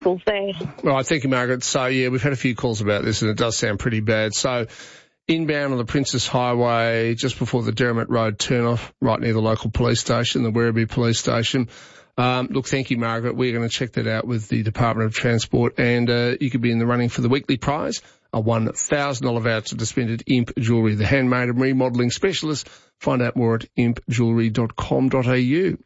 there. Right, thank you, Margaret. So, yeah, we've had a few calls about this, and it does sound pretty bad. So, inbound on the Princess Highway, just before the Derrimut Road turnoff, right near the local police station, the Werribee Police Station. Look, thank you, Margaret. We're going to check that out with the Department of Transport, and you could be in the running for the weekly prize, a $1,000 voucher to spend at Imp Jewellery, the handmade and remodelling specialist. Find out more at impjewellery.com.au.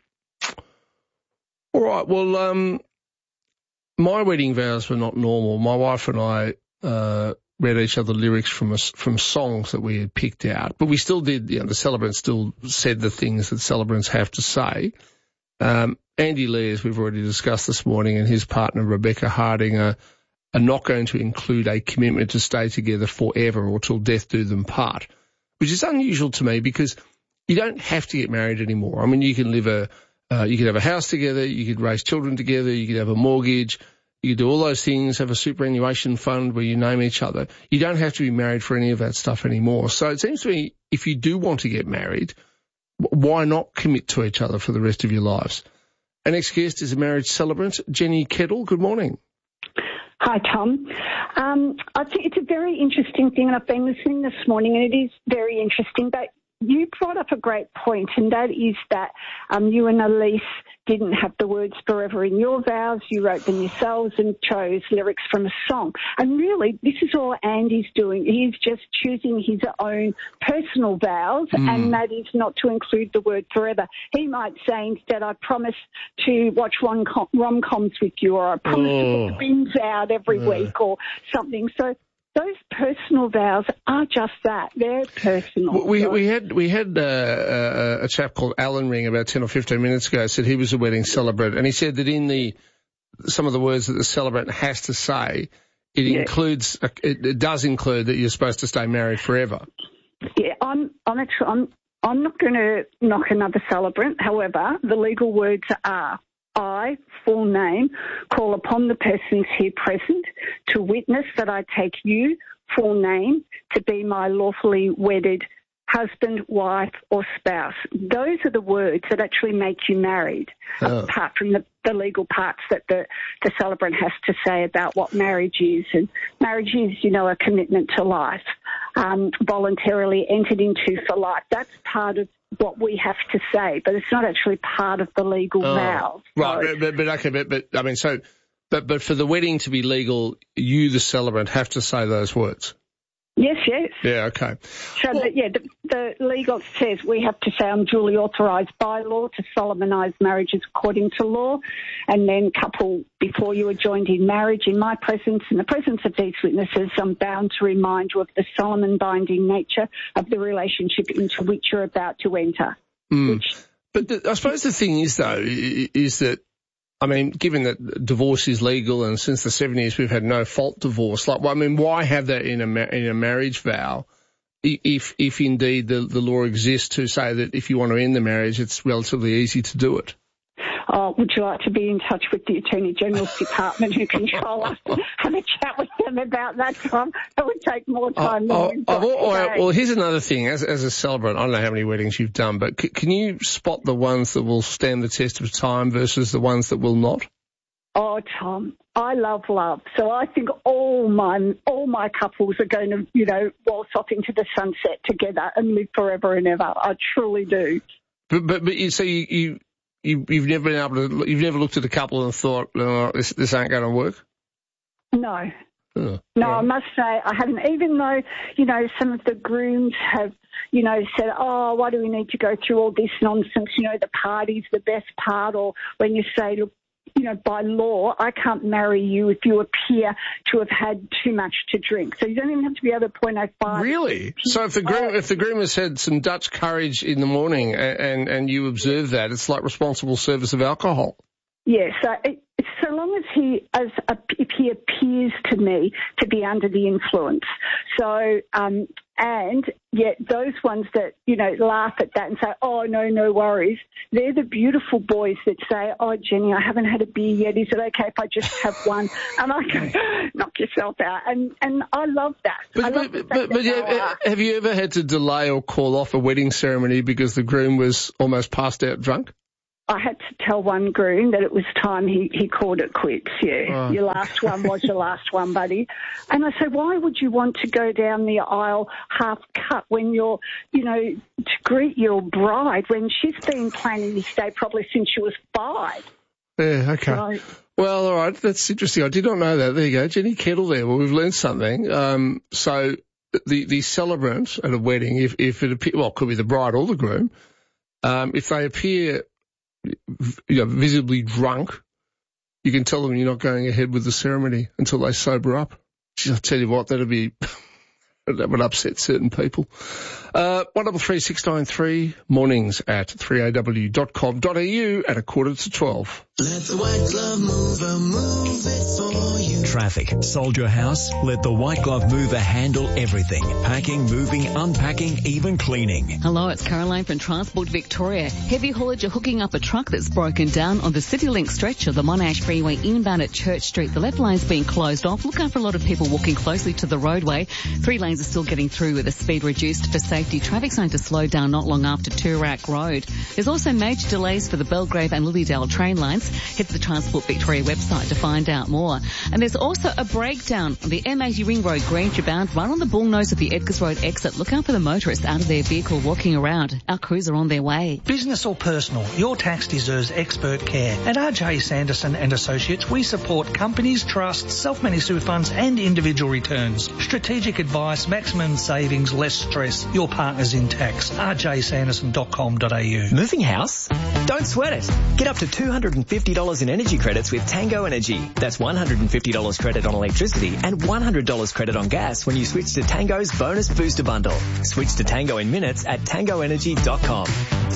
All right, well, my wedding vows were not normal. My wife and I read each other lyrics from songs that we had picked out, but we still did, the celebrants still said the things that celebrants have to say. Andy Lee, as we've already discussed this morning, and his partner Rebecca Harding are not going to include a commitment to stay together forever or till death do them part, which is unusual to me because you don't have to get married anymore. I mean, you can live you could have a house together, you could raise children together, you could have a mortgage, you could do all those things, have a superannuation fund where you name each other. You don't have to be married for any of that stuff anymore. So it seems to me if you do want to get married, why not commit to each other for the rest of your lives? Our next guest is a marriage celebrant, Jenny Kettle. Good morning. Hi, Tom. I think it's a very interesting thing, and I've been listening this morning, and it is very interesting, but you brought up a great point, and that is that you and Elise didn't have the words forever in your vows. You wrote them yourselves and chose lyrics from a song. And really, this is all Andy's doing. He's just choosing his own personal vows, and that is not to include the word forever. He might say instead, I promise to watch rom-coms with you, or I promise to put twins out every week, or something. So those personal vows are just that. They're personal. We had a chap called Alan ring about 10 or 15 minutes ago, said he was a wedding celebrant, and he said that in some of the words that the celebrant has to say, it does include that you're supposed to stay married forever. Yeah, I'm not going to knock another celebrant. However, the legal words are, I, full name, call upon the persons here present to witness that I take you, full name, to be my lawfully wedded husband, wife, or spouse. Those are the words that actually make you married, apart from the legal parts that the celebrant has to say about what marriage is. And marriage is, a commitment to life, voluntarily entered into for life. That's part of what we have to say, but it's not actually part of the legal vows. Right, but for the wedding to be legal, you, the celebrant, have to say those words. Yes. Yeah, okay. So, the legal says we have to say I'm duly authorised by law to solemnise marriages according to law, and then couple before you are joined in marriage in my presence, in the presence of these witnesses, I'm bound to remind you of the solemn and binding nature of the relationship into which you're about to enter. But I suppose the thing is, though, is that, I mean, given that divorce is legal and since the 70s we've had no-fault divorce, why have that in a marriage vow if indeed the law exists to say that if you want to end the marriage, it's relatively easy to do it? Would you like to be in touch with the Attorney General's department who control us? Have a chat with them about that, Tom. It would take more time than we've got today. Well, here's another thing. As a celebrant, I don't know how many weddings you've done, but can you spot the ones that will stand the test of time versus the ones that will not? Oh, Tom, I love love. So I think all my couples are going to, waltz off into the sunset together and live forever and ever. I truly do. But you see, You've never you've never looked at a couple and thought, no, this ain't going to work? No. No, I must say I haven't, even though, some of the grooms have, said, why do we need to go through all this nonsense? The party's the best part, or when you say, look, by law, I can't marry you if you appear to have had too much to drink. So you don't even have to be over 0.05. Really? So if the groom has had some Dutch courage in the morning and you observe that, it's like responsible service of alcohol. Yes. So long as if he appears to me to be under the influence. So, and yet those ones that, laugh at that and say, oh, no worries, they're the beautiful boys that say, oh, Jenny, I haven't had a beer yet. Is it okay if I just have one? And I go, knock yourself out. And I love that. But have you ever had to delay or call off a wedding ceremony because the groom was almost passed out drunk? I had to tell one groom that it was time he called it quits. Yeah, Your last one was your last one, buddy. And I said, why would you want to go down the aisle half cut when you're, to greet your bride when she's been planning this day probably since she was 5? Yeah, okay. So, well, all right, that's interesting. I did not know that. There you go, Jenny Kettle there. Well, we've learned something. So the celebrant at a wedding, if it appears, well, it could be the bride or the groom, if they appear visibly drunk, you can tell them you're not going ahead with the ceremony until they sober up. I'll tell you what, that would upset certain people. 133693, mornings at 3aw.com.au at 11:45. Let the White Glove Mover move it for you. Traffic. Sold your house? Let the White Glove Mover handle everything. Packing, moving, unpacking, even cleaning. Hello, it's Caroline from Transport Victoria. Heavy haulage are hooking up a truck that's broken down on the CityLink stretch of the Monash Freeway inbound at Church Street. The left lane's being closed off. Look out for a lot of people walking closely to the roadway. 3 lanes are still getting through with the speed reduced for safety. Traffic's going to slow down not long after Toorak Road. There's also major delays for the Belgrave and Lilydale train lines. Head to the Transport Victoria website to find out more. And there's also a breakdown on the M80 Ring Road Granger bound right on the bullnose of the Edgars Road exit. Look out for the motorists out of their vehicle walking around. Our crews are on their way. Business or personal, your tax deserves expert care. At RJ Sanderson and Associates, we support companies, trusts, self-managed super funds and individual returns. Strategic advice, maximum savings, less stress. Your partners in tax. rjsanderson.com.au. Moving house? Don't sweat it. Get up to $250 in energy credits with Tango Energy. That's $150 credit on electricity and $100 credit on gas when you switch to Tango's Bonus Booster Bundle. Switch to Tango in minutes at tangoenergy.com.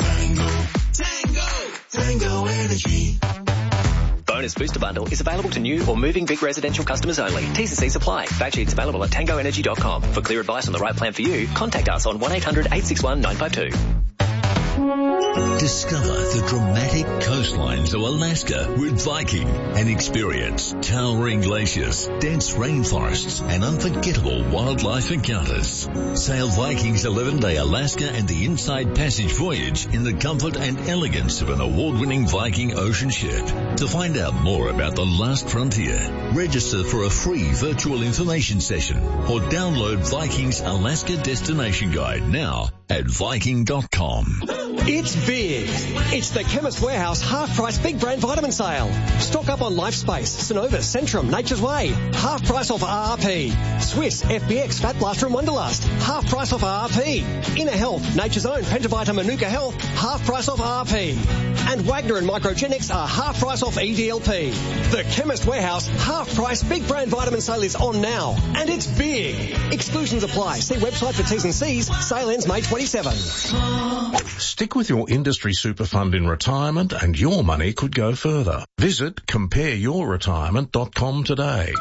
Tango Energy. Bonus Booster Bundle is available to new or moving big residential customers only. T's and C's apply. Fact sheets available at tangoenergy.com. For clear advice on the right plan for you, contact us on 1-800-861-952. Discover the dramatic coastlines of Alaska with Viking and experience towering glaciers, dense rainforests, and unforgettable wildlife encounters. Sail Viking's 11-day Alaska and the Inside Passage voyage in the comfort and elegance of an award-winning Viking ocean ship. To find out more about the last frontier, register for a free virtual information session or download Viking's Alaska Destination Guide now at Viking.com. It's big. It's the Chemist Warehouse half-price big brand vitamin sale. Stock up on LifeSpace, Synovus, Centrum, Nature's Way. Half price off RRP. Swiss, FBX, Fat Blaster and Wonderlust. Half price off RRP. Inner Health, Nature's Own, Pentavita, Manuka Health. Half price off RRP. And Wagner and Microgenics are half price off EDLP. The Chemist Warehouse half-price big brand vitamin sale is on now. And it's big. Exclusions apply. See website for T's and C's. Sale ends May 27. Stick with your industry super fund in retirement and your money could go further. Visit compareyourretirement.com today.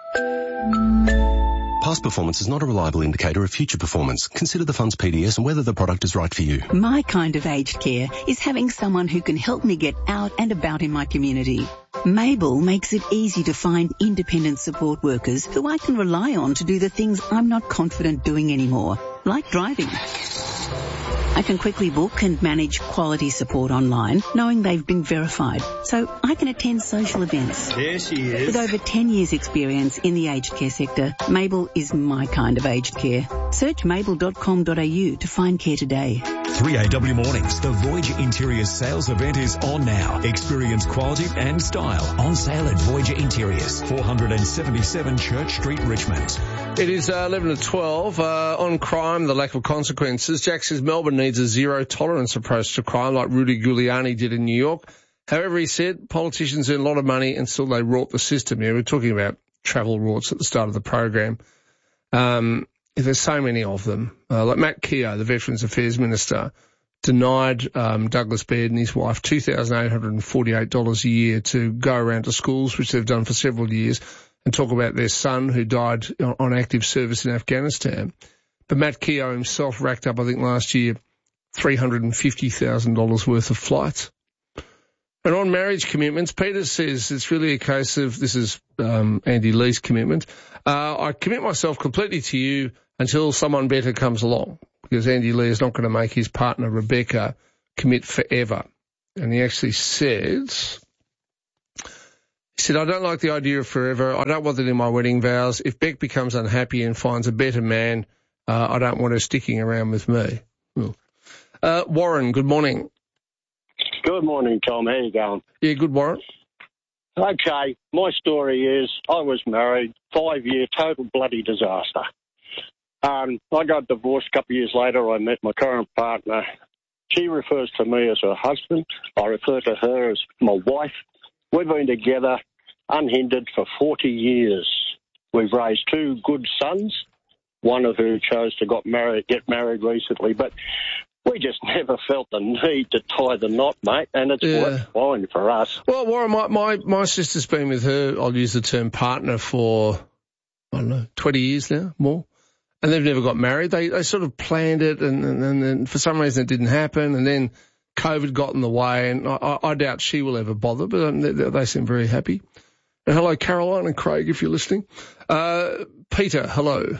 Past performance is not a reliable indicator of future performance. Consider the fund's PDS and whether the product is right for you. My kind of aged care is having someone who can help me get out and about in my community. Mabel makes it easy to find independent support workers who I can rely on to do the things I'm not confident doing anymore, like driving. I can quickly book and manage quality support online, knowing they've been verified, so I can attend social events. There she is. With over 10 years' experience in the aged care sector, Mabel is my kind of aged care. Search mabel.com.au to find care today. 3AW Mornings, the Voyager Interiors sales event is on now. Experience quality and style. On sale at Voyager Interiors, 477 Church Street, Richmond. It is 11 to 12. On crime, the lack of consequences. Jack says Melbourne needs a zero-tolerance approach to crime like Rudy Giuliani did in New York. However, he said politicians earn a lot of money and still they rort the system. Yeah, we're talking about travel rorts at the start of the program. There's so many of them. Like Matt Keogh, the Veterans Affairs Minister, denied Douglas Baird and his wife $2,848 a year to go around to schools, which they've done for several years, and talk about their son who died on active service in Afghanistan. But Matt Keogh himself racked up, I think, last year, $350,000 worth of flights. And on marriage commitments, Peter says it's really a case of, this is Andy Lee's commitment, I commit myself completely to you until someone better comes along, because Andy Lee is not going to make his partner, Rebecca, commit forever. And he actually said, I don't like the idea of forever. I don't want it in my wedding vows. If Beck becomes unhappy and finds a better man, I don't want her sticking around with me. Warren, good morning. Good morning, Tom. How you going? Yeah, good, Warren. Okay, my story is I was married, 5-year total bloody disaster. I got divorced a couple of years later. I met my current partner. She refers to me as her husband. I refer to her as my wife. We've been together unhindered for 40 years. We've raised 2 good sons, one of who chose to get married recently, but we just never felt the need to tie the knot, mate, and it's worked fine for us. Well, Warren, my sister's been with her, I'll use the term partner, for, 20 years now, more. And they've never got married. They sort of planned it, and then for some reason it didn't happen, and then COVID got in the way, and I doubt she will ever bother, but they seem very happy. And hello, Caroline and Craig, if you're listening. Peter, hello.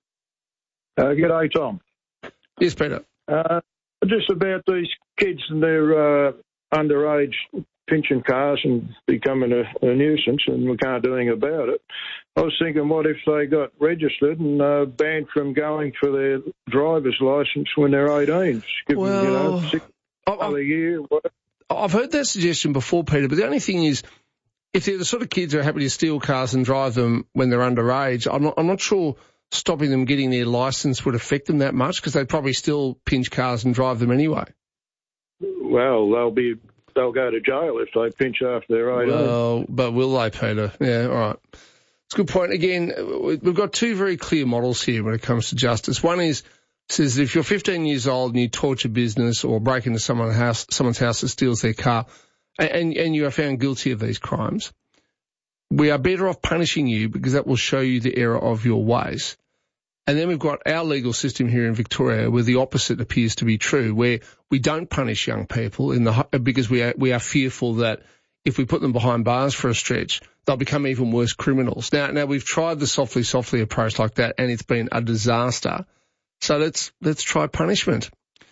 G'day, Tom. Yes, Peter. Just about these kids and their underage pinching cars and becoming a nuisance, and we can't do anything about it. I was thinking, what if they got registered and banned from going for their driver's licence when they're 18? Just give them, 6 a year. I've heard that suggestion before, Peter, but the only thing is, if they're the sort of kids who are happy to steal cars and drive them when they're underage, I'm not sure stopping them getting their licence would affect them that much, because they'd probably still pinch cars and drive them anyway. Well, they'll go to jail if they pinch after they're 18. Well, but will they, Peter? Yeah, all right. It's a good point. Again, we've got 2 very clear models here when it comes to justice. One says that if you're 15 years old and you torture business or break into someone's house that steals their car, and you are found guilty of these crimes, we are better off punishing you because that will show you the error of your ways. And then we've got our legal system here in Victoria where the opposite appears to be true, where we don't punish young people because we are fearful that if we put them behind bars for a stretch, they'll become even worse criminals. Now we've tried the softly approach like that, and it's been a disaster. So let's try punishment.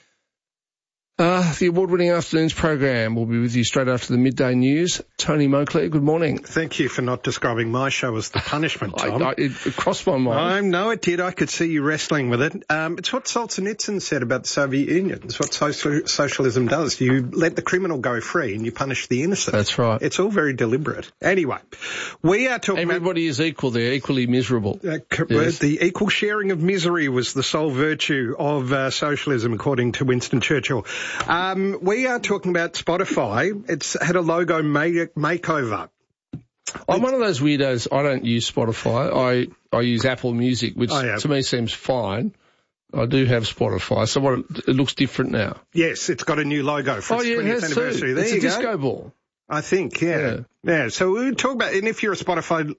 The award-winning afternoons program will be with you straight after the midday news. Tony Moclair, good morning. Thank you for not describing my show as the punishment, Tom. It crossed my mind. No, it did. I could see you wrestling with it. It's what Solzhenitsyn said about the Soviet Union. It's what socialism does. You let the criminal go free and you punish the innocent. That's right. It's all very deliberate. Anyway, we are talking Everybody is equal. They're equally miserable. Yes. The equal sharing of misery was the sole virtue of socialism, according to Winston Churchill. We are talking about Spotify. It's had a logo makeover. I'm one of those weirdos. I don't use Spotify. I use Apple Music, which to me seems fine. I do have Spotify, so it looks different now. Yes, it's got a new logo for its 20th anniversary. There it's you a go. disco ball. I think, yeah. So we talk about, and if you're a Spotify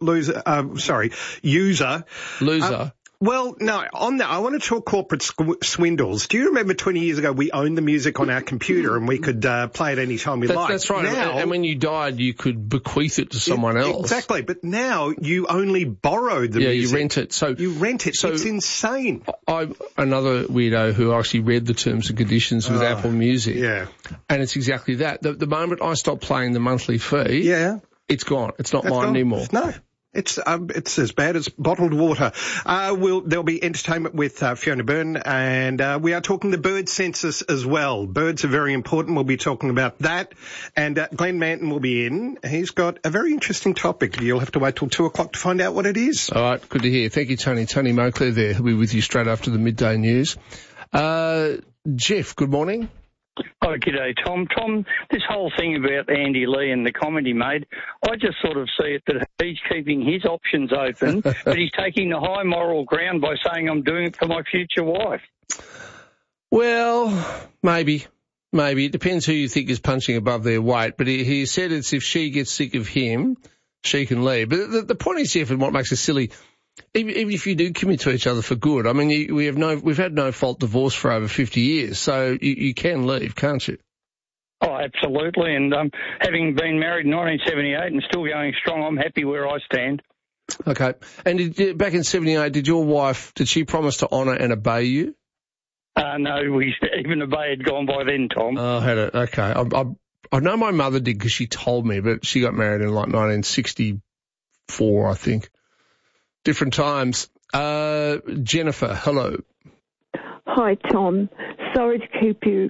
user. Well, no, on that, I want to talk corporate swindles. Do you remember 20 years ago we owned the music on our computer and we could play it any time we liked? That's right. Now, and when you died, you could bequeath it to someone else. Exactly. But now you only borrow the music. Yeah, you rent it. You rent it. It's insane. I'm another weirdo who actually read the terms and conditions with Apple Music. Yeah. And it's exactly that. The moment I stop paying the monthly fee, it's gone. It's not mine anymore. No. It's as bad as bottled water. There'll be entertainment with Fiona Byrne, and we are talking the bird census as well. Birds are very important. We'll be talking about that. And Glenn Manton will be in. He's got a very interesting topic. You'll have to wait till 2:00 to find out what it is. All right, good to hear. Thank you, Tony. Tony Moclair there. He'll be with you straight after the midday news. Jeff, good morning. Oh, g'day, Tom. Tom, this whole thing about Andy Lee and the comment he made, I just sort of see it that he's keeping his options open, but he's taking the high moral ground by saying I'm doing it for my future wife. Well, maybe. It depends who you think is punching above their weight, but he said it's if she gets sick of him, she can leave. But the point is, Jeff, and what makes it silly, even if you do commit to each other for good, I mean, we've had no fault divorce for over 50 years, so you can leave, can't you? Oh, absolutely. And having been married in 1978 and still going strong, I'm happy where I stand. Okay. And back in 78, did she promise to honour and obey you? No, even obey had gone by then, Tom. Oh, had it. Okay. I know my mother did because she told me, but she got married in like 1964, I think. Different times. Jennifer, hello. Hi, Tom. Sorry to keep you.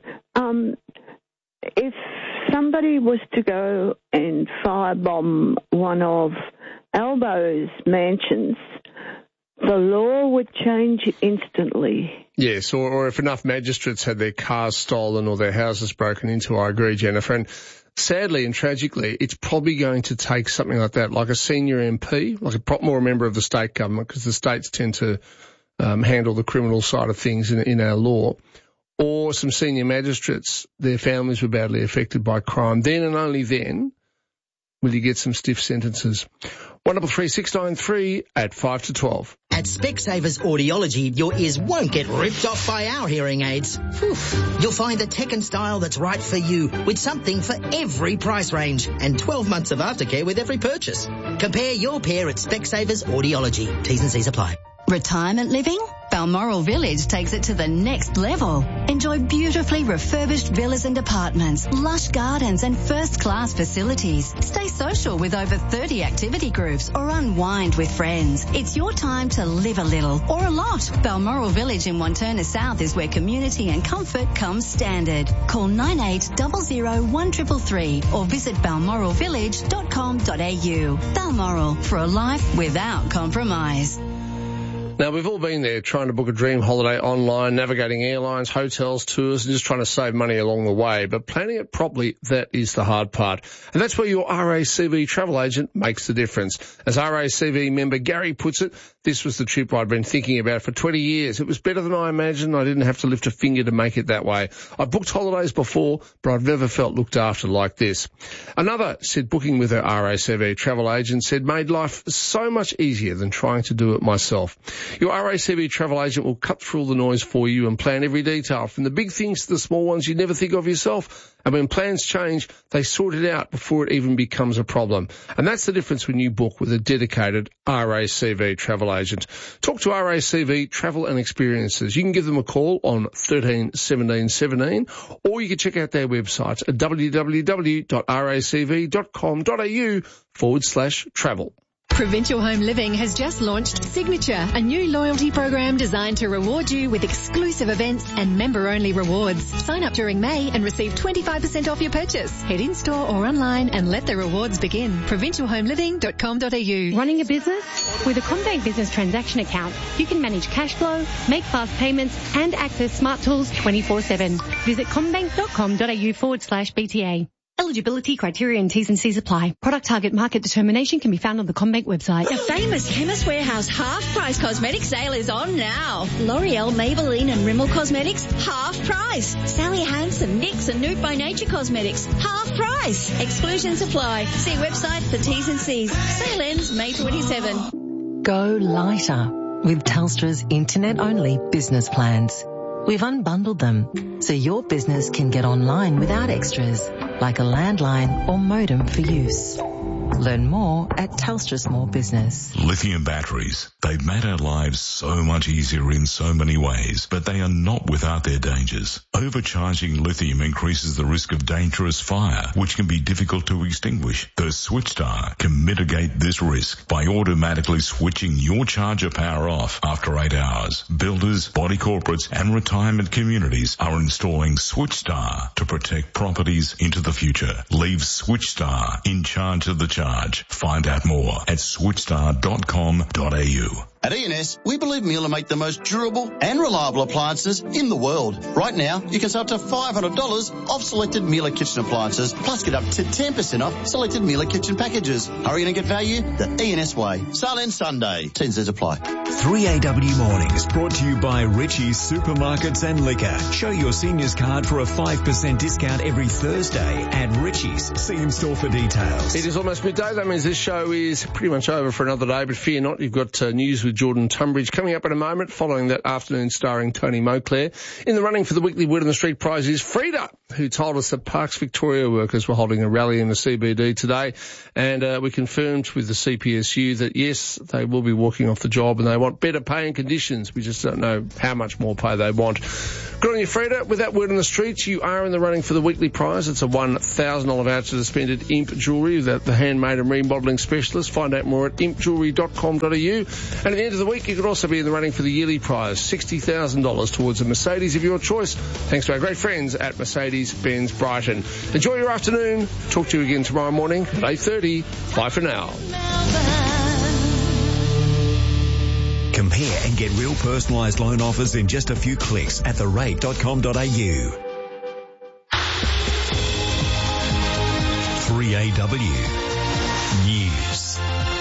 If somebody was to go and firebomb one of Albo's mansions, the law would change instantly. Yes, or if enough magistrates had their cars stolen or their houses broken into, I agree, Jennifer. And sadly and tragically, it's probably going to take something like that, like a senior MP, like more a member of the state government, because the states tend to handle the criminal side of things in our law, or some senior magistrates, their families were badly affected by crime. Then and only then will you get some stiff sentences. 133 at 5 to 12. At Specsavers Audiology, your ears won't get ripped off by our hearing aids. Whew. You'll find the tech and style that's right for you, with something for every price range and 12 months of aftercare with every purchase. Compare your pair at Specsavers Audiology. T's and C's apply. Retirement living? Balmoral Village takes it to the next level. Enjoy beautifully refurbished villas and apartments, lush gardens and first-class facilities. Stay social with over 30 activity groups or unwind with friends. It's your time to live a little or a lot. Balmoral Village in Wantirna South is where community and comfort comes standard. Call 98001333 or visit balmoralvillage.com.au. Balmoral, for a life without compromise. Now, we've all been there trying to book a dream holiday online, navigating airlines, hotels, tours, and just trying to save money along the way. But planning it properly, that is the hard part. And that's where your RACV travel agent makes the difference. As RACV member Gary puts it, this was the trip I'd been thinking about for 20 years. It was better than I imagined. I didn't have to lift a finger to make it that way. I booked holidays before, but I've never felt looked after like this. Another said booking with her RACV travel agent said made life so much easier than trying to do it myself. Your RACV travel agent will cut through all the noise for you and plan every detail, from the big things to the small ones you never think of yourself. And when plans change, they sort it out before it even becomes a problem. And that's the difference when you book with a dedicated RACV travel agent. Talk to RACV Travel and Experiences. You can give them a call on 13 17 17, or you can check out their website at www.racv.com.au/travel. Provincial Home Living has just launched Signature, a new loyalty program designed to reward you with exclusive events and member-only rewards. Sign up during May and receive 25% off your purchase. Head in-store or online and let the rewards begin. provincialhomeliving.com.au. Running a business? With a CommBank Business Transaction Account, you can manage cash flow, make fast payments and access smart tools 24/7. Visit commbank.com.au/BTA. Eligibility criteria and T's and C's apply. Product target market determination can be found on the CommBank website. The famous Chemist Warehouse half-price cosmetic sale is on now. L'Oreal, Maybelline and Rimmel Cosmetics, half price. Sally Hansen, NYX and Nude by Nature Cosmetics, half price. Exclusions apply. See website for T's and C's. Sale ends May 27. Go lighter with Telstra's internet-only business plans. We've unbundled them so your business can get online without extras, like a landline or modem for use. Learn more at Telstra Small Business. Lithium batteries. They've made our lives so much easier in so many ways, but they are not without their dangers. Overcharging lithium increases the risk of dangerous fire, which can be difficult to extinguish. The SwitchStar can mitigate this risk by automatically switching your charger power off after 8 hours. Builders, body corporates and retirement communities are installing SwitchStar to protect properties into the future. Leave SwitchStar in charge of the charge. Find out more at switchstar.com.au. At E&S, we believe Miele make the most durable and reliable appliances in the world. Right now, you can save up to $500 off selected Miele kitchen appliances, plus get up to 10% off selected Miele kitchen packages. Hurry in and get value the E&S way. Sale ends Sunday. T&Cs apply. 3AW Mornings, brought to you by Richie's Supermarkets and Liquor. Show your seniors card for a 5% discount every Thursday at Richie's. See in store for details. It is almost midday. That means this show is pretty much over for another day, but fear not, you've got news with Jordan Tunbridge coming up in a moment, following that afternoon starring Tony Moclair. In the running for the weekly Word on the Street prize is Frida, who told us that Parks Victoria workers were holding a rally in the CBD today, and we confirmed with the CPSU that, yes, they will be walking off the job and they want better pay and conditions. We just don't know how much more pay they want. Good on you, Freda. With that word on the streets, you are in the running for the weekly prize. It's a $1,000 voucher to spend at Imp Jewellery, the handmade and remodelling specialist. Find out more at impjewellery.com.au. And at the end of the week, you could also be in the running for the yearly prize, $60,000 towards a Mercedes of your choice, thanks to our great friends at Mercedes-Benz Brighton. Enjoy your afternoon. Talk to you again tomorrow morning at 8:30. Bye for now. Compare and get real personalised loan offers in just a few clicks at therate.com.au. 3AW News.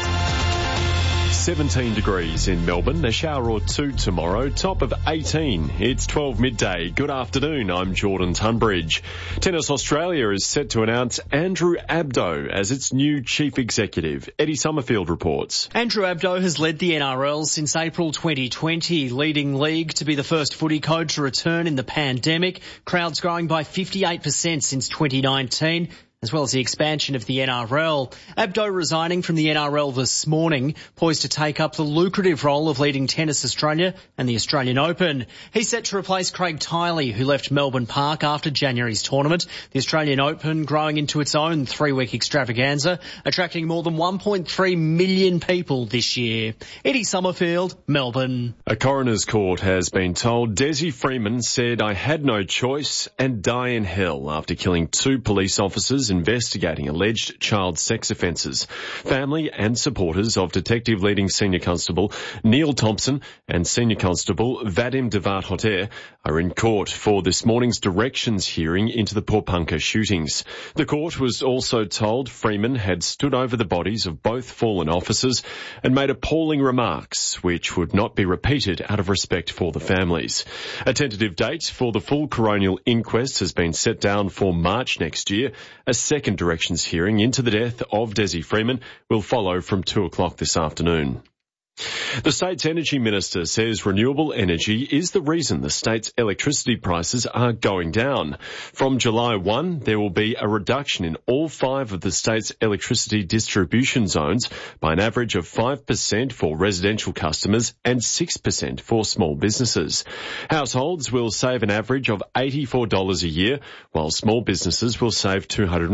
17 degrees in Melbourne, a shower or two tomorrow, top of 18. It's 12 midday. Good afternoon, I'm Jordan Tunbridge. Tennis Australia is set to announce Andrew Abdo as its new chief executive. Eddie Summerfield reports. Andrew Abdo has led the NRL since April 2020, leading league to be the first footy coach to return in the pandemic. Crowds growing by 58% since 2019. As well as the expansion of the NRL. Abdo resigning from the NRL this morning, poised to take up the lucrative role of leading Tennis Australia and the Australian Open. He's set to replace Craig Tiley, who left Melbourne Park after January's tournament. The Australian Open growing into its own 3-week extravaganza, attracting more than 1.3 million people this year. Eddie Summerfield, Melbourne. A coroner's court has been told Desi Freeman said, "I had no choice and die in hell," after killing 2 police officers investigating alleged child sex offences. Family and supporters of Detective Leading Senior Constable Neil Thompson and Senior Constable Vadim Devat-Hoter are in court for this morning's directions hearing into the Porepunkah shootings. The court was also told Freeman had stood over the bodies of both fallen officers and made appalling remarks which would not be repeated out of respect for the families. A tentative date for the full coronial inquest has been set down for March next year. A second directions hearing into the death of Desi Freeman will follow from 2 o'clock this afternoon. The state's energy minister says renewable energy is the reason the state's electricity prices are going down. From July 1, there will be a reduction in all 5 of the state's electricity distribution zones by an average of 5% for residential customers and 6% for small businesses. Households will save an average of $84 a year, while small businesses will save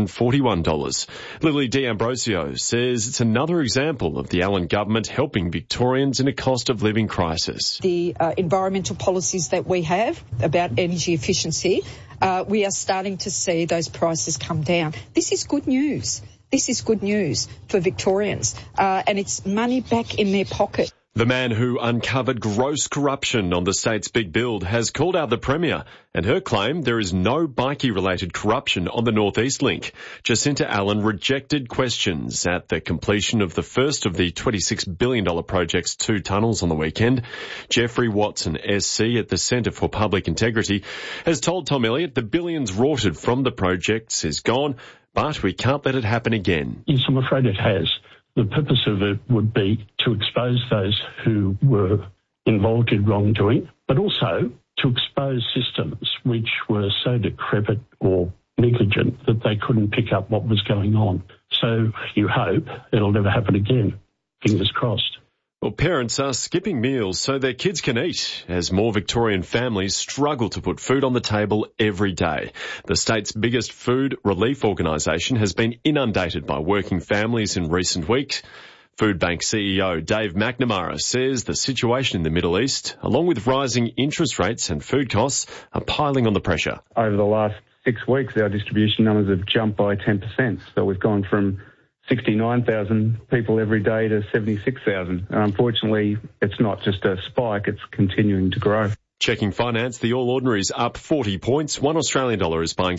$241. Lily D'Ambrosio says it's another example of the Allen government helping Victorians in a cost of living crisis. The environmental policies that we have about energy efficiency, we are starting to see those prices come down. This is good news. This is good news for Victorians, and it's money back in their pocket. The man who uncovered gross corruption on the state's big build has called out the Premier and her claim there is no bikie-related corruption on the North East Link. Jacinta Allen rejected questions at the completion of the first of the $26 billion project's 2 tunnels on the weekend. Jeffrey Watson, SC at the Centre for Public Integrity, has told Tom Elliott the billions rorted from the projects is gone, but we can't let it happen again. Yes, I'm afraid it has. The purpose of it would be to expose those who were involved in wrongdoing, but also to expose systems which were so decrepit or negligent that they couldn't pick up what was going on. So you hope it'll never happen again. Fingers crossed. Well, parents are skipping meals so their kids can eat as more Victorian families struggle to put food on the table every day. The state's biggest food relief organisation has been inundated by working families in recent weeks. Foodbank CEO Dave McNamara says the situation in the Middle East, along with rising interest rates and food costs, are piling on the pressure. Over the last 6 weeks, our distribution numbers have jumped by 10%. So we've gone from 69,000 people every day to 76,000. And unfortunately, it's not just a spike, it's continuing to grow. Checking finance, the All Ordinary's up 40 points. $1 Australian is buying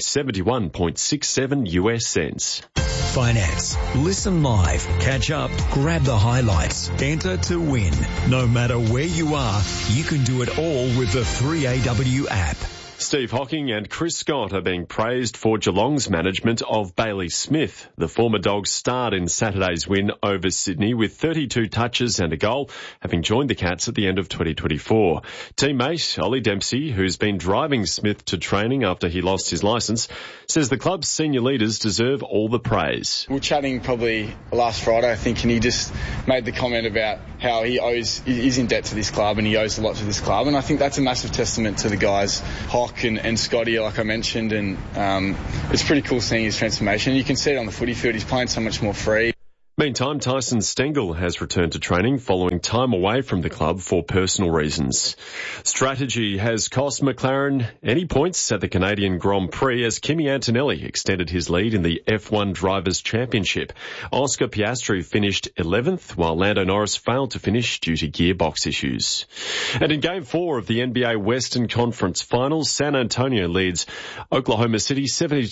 71.67 US cents. Finance. Listen live, catch up, grab the highlights, enter to win. No matter where you are, you can do it all with the 3AW app. Steve Hocking and Chris Scott are being praised for Geelong's management of Bailey Smith. The former Dogs starred in Saturday's win over Sydney with 32 touches and a goal, having joined the Cats at the end of 2024. Teammate Ollie Dempsey, who's been driving Smith to training after he lost his licence, says the club's senior leaders deserve all the praise. We were chatting probably last Friday, I think, and he just made the comment about how he's in debt to this club and he owes a lot to this club, and I think that's a massive testament to the guys, Hock and Scotty, like I mentioned, and it's pretty cool seeing his transformation. You can see it on the footy field. He's playing so much more free. Meantime, Tyson Stengel has returned to training following time away from the club for personal reasons. Strategy has cost McLaren any points at the Canadian Grand Prix as Kimi Antonelli extended his lead in the F1 Drivers' Championship. Oscar Piastri finished 11th, while Lando Norris failed to finish due to gearbox issues. And in Game 4 of the NBA Western Conference Finals, San Antonio leads Oklahoma City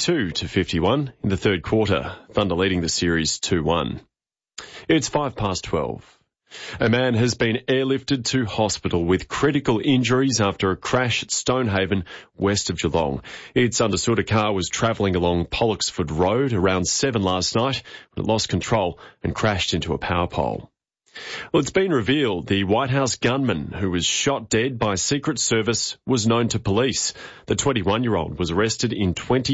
72-51 in the third quarter, Thunder leading the series 2-1. It's 12:05. A man has been airlifted to hospital with critical injuries after a crash at Stonehaven, west of Geelong. It's understood a car was travelling along Pollocksford Road around 7 last night when it lost control and crashed into a power pole. Well, it's been revealed the White House gunman who was shot dead by Secret Service was known to police. The 21-year-old was arrested in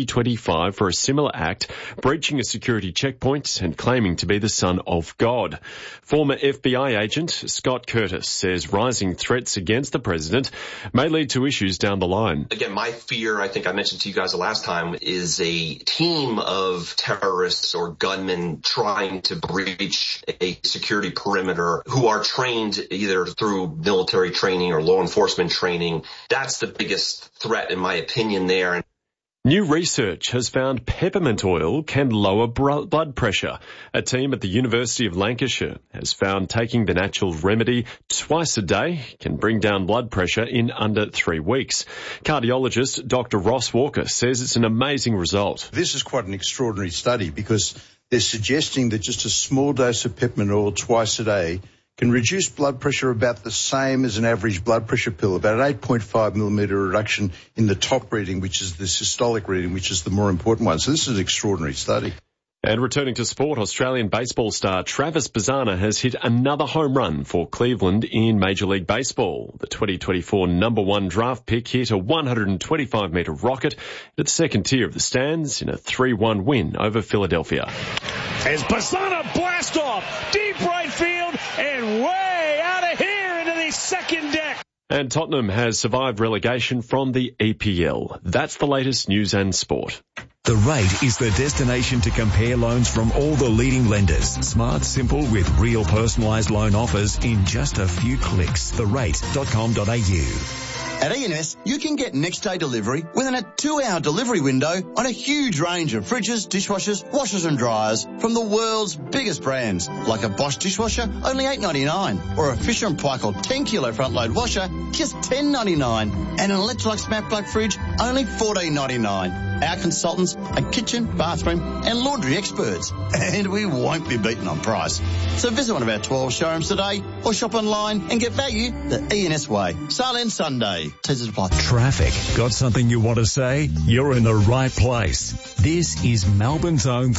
2025 for a similar act, breaching a security checkpoint and claiming to be the son of God. Former FBI agent Scott Curtis says rising threats against the president may lead to issues down the line. Again, my fear, I think I mentioned to you guys the last time, is a team of terrorists or gunmen trying to breach a security perimeter who are trained either through military training or law enforcement training. That's the biggest threat, in my opinion, there. New research has found peppermint oil can lower blood pressure. A team at the University of Lancashire has found taking the natural remedy twice a day can bring down blood pressure in under 3 weeks. Cardiologist Dr. Ross Walker says it's an amazing result. This is quite an extraordinary study because they're suggesting that just a small dose of peppermint oil twice a day can reduce blood pressure about the same as an average blood pressure pill, about an 8.5 millimetre reduction in the top reading, which is the systolic reading, which is the more important one. So this is an extraordinary study. And returning to sport, Australian baseball star Travis Bazzana has hit another home run for Cleveland in Major League Baseball. The 2024 number 1 draft pick hit a 125-metre rocket at the second tier of the stands in a 3-1 win over Philadelphia. As Bazzana blast off, deep right field and way out of here into the second deck. And Tottenham has survived relegation from the EPL. That's the latest news and sport. The Rate is the destination to compare loans from all the leading lenders. Smart, simple, with real personalised loan offers in just a few clicks. therate.com.au. At E&S, you can get next-day delivery within a 2-hour delivery window on a huge range of fridges, dishwashers, washers and dryers from the world's biggest brands, like a Bosch dishwasher, only $8.99, or a Fisher & Paykel 10-kilo front-load washer, just $10.99, and an Electrolux Smart Plug fridge, only $14.99. Our consultants are kitchen, bathroom and laundry experts, and we won't be beaten on price. So visit one of our 12 showrooms today or shop online and get value the E&S way. Sale ends Sunday. Teasers apply. Traffic. Got something you want to say? You're in the right place. This is Melbourne's own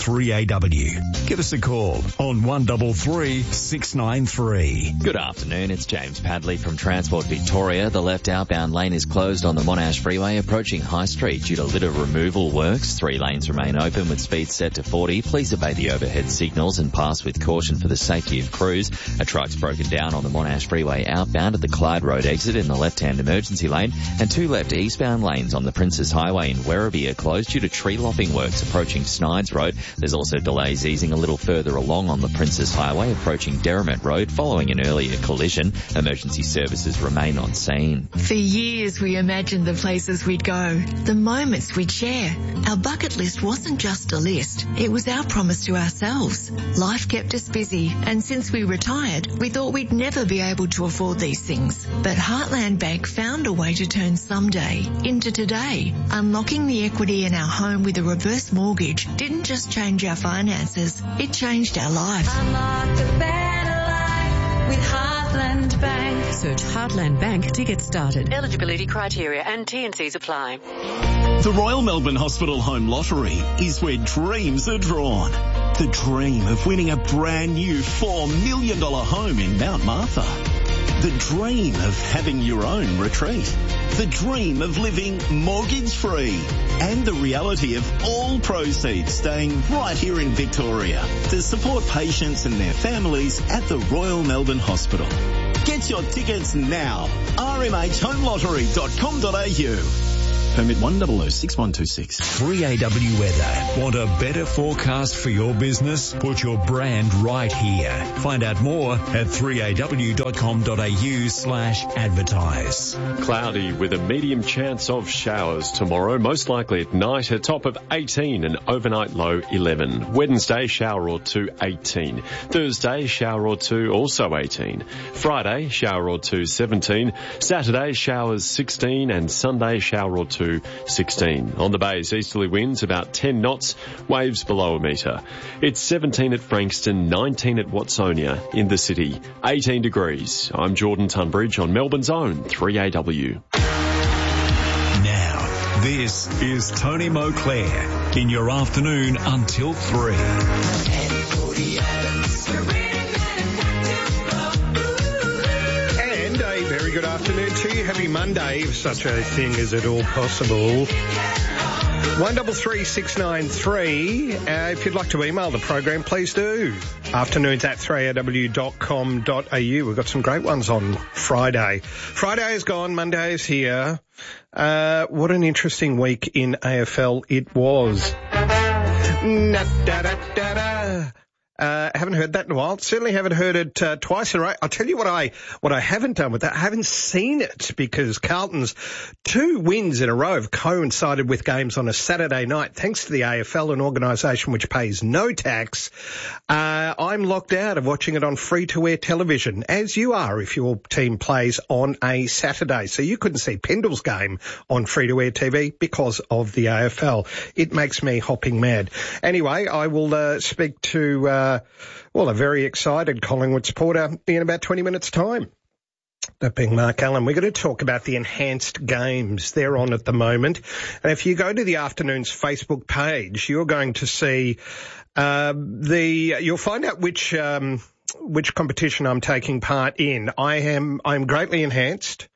3AW. Give us a call on 133 693. Good afternoon. It's James Padley from Transport Victoria. The left outbound lane is closed on the Monash Freeway approaching High Street due to litter removal works. 3 lanes remain open with speed set to 40. Please obey the overhead signals and pass with caution for the safety of crews. A truck's broken down on the Monash Freeway outbound at the Clyde Road exit in the left-hand emergency lane, and 2 left eastbound lanes on the Princes Highway in Werribee are closed due to tree lopping works approaching Snides Road. There's also delays easing a little further along on the Princes Highway approaching Derrimut Road following an earlier collision. Emergency services remain on scene. For years we imagined the places we'd go, the moments we'd share. Our bucket list wasn't just a list, it was our promise to ourselves. Life kept us busy, and since we retired, we thought we'd never be able to afford these things. But Heartland Bank found a way to turn someday into today. Unlocking the equity in our home with a reverse mortgage didn't just change our finances, it changed our life. Unlock a better life with Heartland Heartland Bank. Search Heartland Bank to get started. Eligibility criteria and T&Cs apply. The Royal Melbourne Hospital Home Lottery is where dreams are drawn. The dream of winning a brand new $4 million home in Mount Martha. The dream of having your own retreat. The dream of living mortgage-free. And the reality of all proceeds staying right here in Victoria to support patients and their families at the Royal Melbourne Hospital. Get your tickets now. rmhhomelottery.com.au. Permit 1006126. 3AW Weather. Want a better forecast for your business? Put your brand right here. Find out more at 3aw.com.au/advertise. Cloudy with a medium chance of showers tomorrow, most likely at night, a top of 18 and overnight low 11. Wednesday, shower or two, 18. Thursday, shower or two, also 18. Friday, shower or two, 17. Saturday, showers 16 and Sunday, shower or two, 16. On the bays, easterly winds about 10 knots, waves below a metre. It's 17 at Frankston, 19 at Watsonia in the city, 18 degrees. I'm Jordan Tunbridge on Melbourne's own 3AW. Now, this is Tony Moclair in your afternoon until 3. Very good afternoon to you. Happy Monday, if such a thing is at all possible. 133693. If you'd like to email the program, please do. Afternoons@3aw.com.au. We've got some great ones on Friday. Friday is gone. Monday is here. What an interesting week in AFL it was. Haven't heard that in a while. Certainly haven't heard it twice in a row. I'll tell you what I haven't done with that. I haven't seen it because Carlton's 2 wins in a row have coincided with games on a Saturday night. Thanks to the AFL, an organisation which pays no tax, I'm locked out of watching it on free-to-air television, as you are if your team plays on a Saturday. So you couldn't see Pendle's game on free-to-air TV because of the AFL. It makes me hopping mad. Anyway, I will speak to a very excited Collingwood supporter in about 20 minutes' time. That being Mark Allen. We're going to talk about the enhanced games. They're on at the moment. And if you go to the Afternoons Facebook page, you're going to see you'll find out which competition I'm taking part in. I'm greatly enhanced,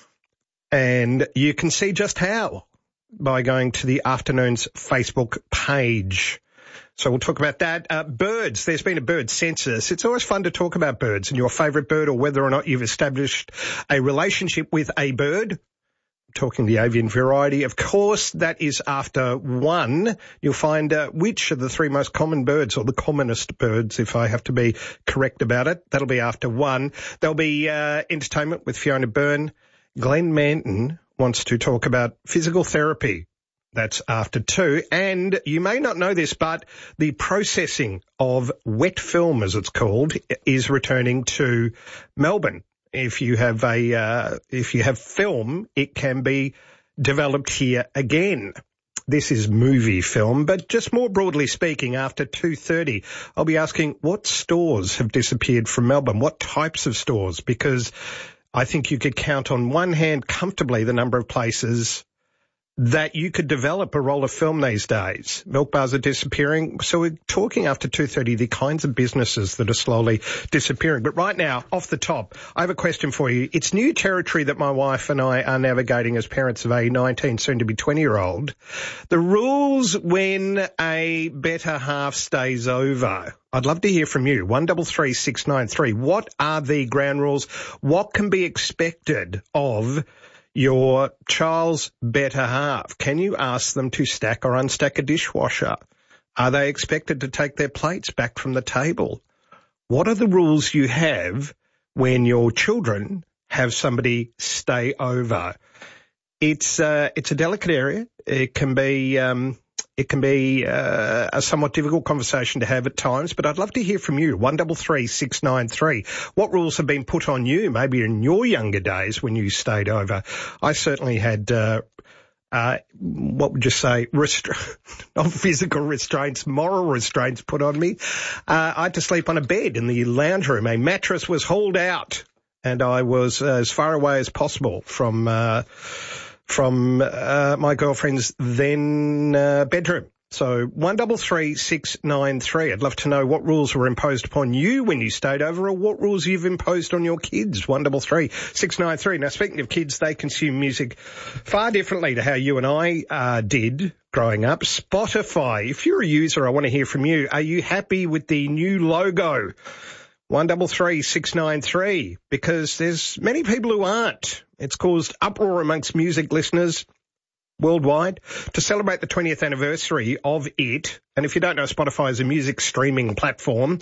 and you can see just how by going to the Afternoons Facebook page. So we'll talk about that. Birds. There's been a bird census. It's always fun to talk about birds and your favourite bird, or whether or not you've established a relationship with a bird. I'm talking the avian variety. Of course, that is after 1. You'll find which are the 3 most common birds, or the commonest birds, if I have to be correct about it. That'll be after 1. There'll be entertainment with Fiona Byrne. Glenn Manton wants to talk about physical therapy. That's after 2. And you may not know this, but the processing of wet film, as it's called, is returning to Melbourne. If you have film, it can be developed here again. This is movie film, but just more broadly speaking, after 2:30, I'll be asking what stores have disappeared from Melbourne, what types of stores, because I think you could count on one hand comfortably the number of places that you could develop a roll of film these days. Milk bars are disappearing. So we're talking after 2:30, the kinds of businesses that are slowly disappearing. But right now, off the top, I have a question for you. It's new territory that my wife and I are navigating as parents of a 19, soon to be 20-year-old. The rules when a better half stays over. I'd love to hear from you. 133693. What are the ground rules? What can be expected of your child's better half? Can you ask them to stack or unstack a dishwasher? Are they expected to take their plates back from the table? What are the rules you have when your children have somebody stay over? It's a delicate area. It can be a somewhat difficult conversation to have at times, but I'd love to hear from you. 133693. What rules have been put on you, maybe in your younger days when you stayed over? I certainly had, what would you say, not physical restraints, moral restraints put on me. I had to sleep on a bed in the lounge room. A mattress was hauled out and I was as far away as possible from my girlfriend's then bedroom. So 133 693. I'd love to know what rules were imposed upon you when you stayed over, or what rules you've imposed on your kids. 133 693. Now, speaking of kids, they consume music far differently to how you and I did growing up. Spotify. If you're a user, I want to hear from you. Are you happy with the new logo? 133 693. Because there's many people who aren't. It's caused uproar amongst music listeners worldwide to celebrate the 20th anniversary of it. And if you don't know, Spotify is a music streaming platform.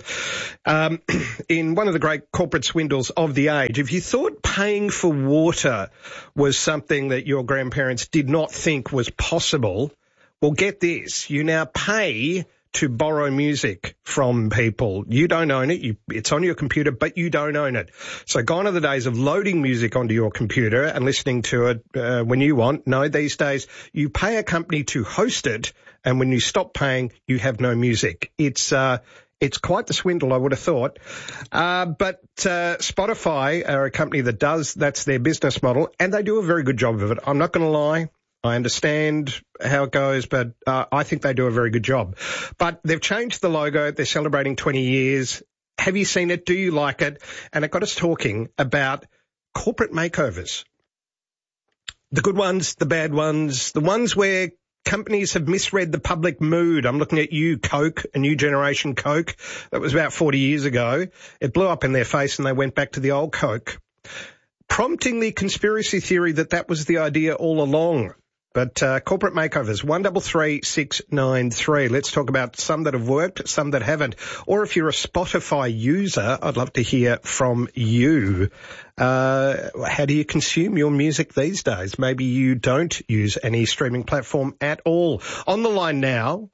In one of the great corporate swindles of the age, if you thought paying for water was something that your grandparents did not think was possible, well, get this. You now pay to borrow music from people. You don't own it. It's on your computer, but you don't own it. So gone are the days of loading music onto your computer and listening to it when you want. No, these days you pay a company to host it, and when you stop paying, you have no music. It's quite the swindle, I would have thought. But Spotify are a company that's their business model, and they do a very good job of it. I'm not going to lie. I understand how it goes, but I think they do a very good job. But they've changed the logo. They're celebrating 20 years. Have you seen it? Do you like it? And it got us talking about corporate makeovers. The good ones, the bad ones, the ones where companies have misread the public mood. I'm looking at you, Coke, a new generation Coke. That was about 40 years ago. It blew up in their face and they went back to the old Coke, prompting the conspiracy theory that was the idea all along. But corporate makeovers, 133 693. Let's talk about some that have worked, some that haven't. Or if you're a Spotify user, I'd love to hear from you. How do you consume your music these days? Maybe you don't use any streaming platform at all. On the line now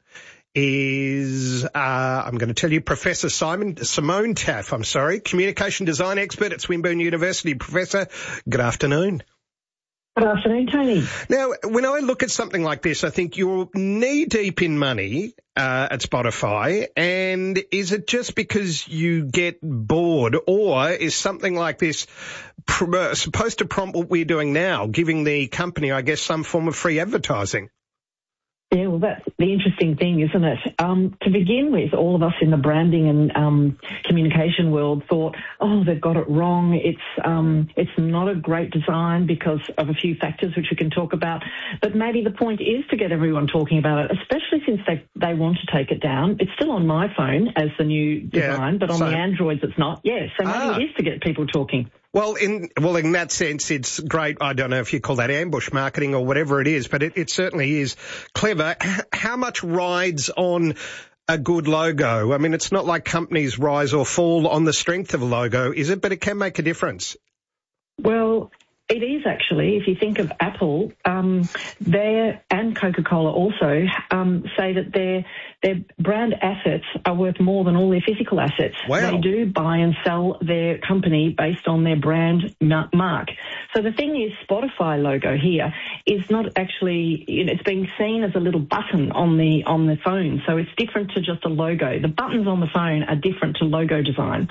is, I'm going to tell you, Professor Simone Taff, communication design expert at Swinburne University. Professor, good afternoon. Good afternoon, Tony. Now, when I look at something like this, I think you're knee-deep in money at Spotify, and is it just because you get bored, or is something like this supposed to prompt what we're doing now, giving the company, I guess, some form of free advertising? Yeah, well, that's the interesting thing, isn't it? To begin with, all of us in the branding and communication world thought, oh, they've got it wrong. It's not a great design because of a few factors which we can talk about. But maybe the point is to get everyone talking about it, especially since they want to take it down. It's still on my phone as the new design, but on the Androids it's not. Yeah, so maybe it is to get people talking. Well, in that sense, it's great. I don't know if you call that ambush marketing or whatever it is, but it certainly is clever. How much rides on a good logo? I mean, it's not like companies rise or fall on the strength of a logo, is it? But it can make a difference. Well, it is actually. If you think of Apple, and Coca-Cola also say that their brand assets are worth more than all their physical assets. Wow. They do buy and sell their company based on their brand mark. So the thing is, Spotify logo here is not actually, it's being seen as a little button on the phone. So it's different to just a logo. The buttons on the phone are different to logo design.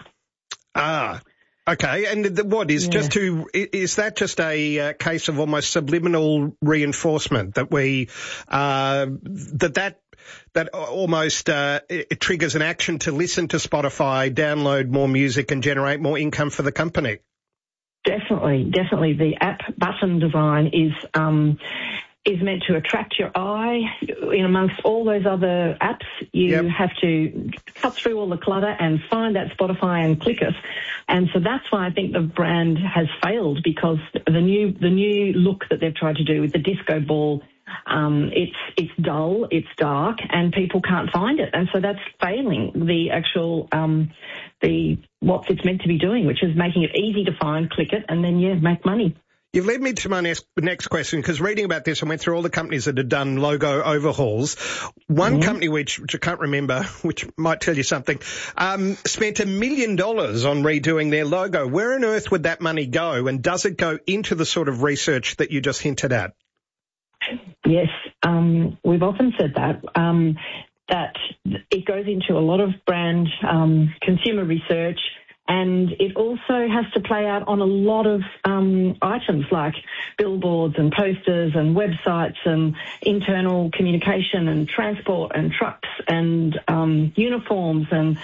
Okay, and what is is that just a case of almost subliminal reinforcement that that almost it triggers an action to listen to Spotify, download more music and generate more income for the company? Definitely. The app button design is meant to attract your eye. In amongst all those other apps, you have to cut through all the clutter and find that Spotify and click it. And so that's why I think the brand has failed, because the new look that they've tried to do with the disco ball, it's dull, it's dark, and people can't find it. And so that's failing the actual what it's meant to be doing, which is making it easy to find, click it, and then make money. You've led me to my next question, because reading about this, I went through all the companies that had done logo overhauls. One company, which I can't remember, which might tell you something, spent $1 million on redoing their logo. Where on earth would that money go, and does it go into the sort of research that you just hinted at? Yes, we've often said that it goes into a lot of brand consumer research, And it also has to play out on a lot of items like billboards and posters and websites and internal communication and transport and trucks and uniforms and